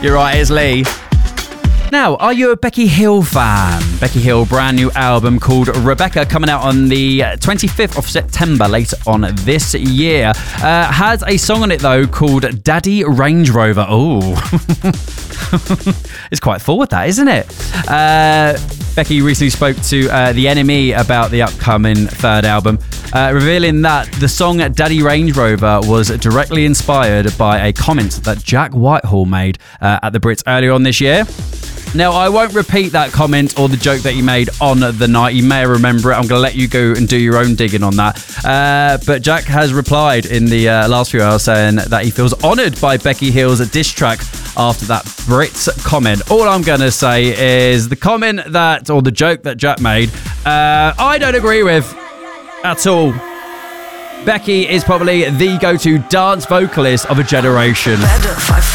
You're right, it's Lee. Now, are you a Becky Hill fan? Becky Hill, brand new album called Rebecca, coming out on the 25th of September later on this year. Has a song on it, though, called Daddy Range Rover. Oh, it's quite forward, that, isn't it? Becky recently spoke to The NME about the upcoming third album, revealing that the song Daddy Range Rover was directly inspired by a comment that Jack Whitehall made at the Brits earlier on this year. Now, I won't repeat that comment or the joke that he made on the night. You may remember it. I'm going to let you go and do your own digging on that. But Jack has replied in the last few hours saying that he feels honoured by Becky Hill's diss track after that Brits comment. All I'm going to say is the comment that, or the joke that Jack made, I don't agree with at all. Becky is probably the go-to dance vocalist of a generation.